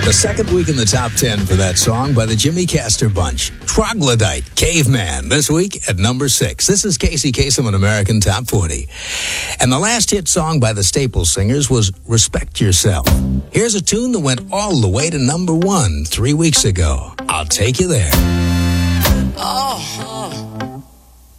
The second week in the top 10 for that song by the Jimmy Castor Bunch. Troglodyte, Caveman, this week at number 6. This is Casey Kasem on American Top 40. And the last hit song by the Staple Singers was Respect Yourself. Here's a tune that went all the way to number 1 3 weeks ago. I'll Take You There. Oh.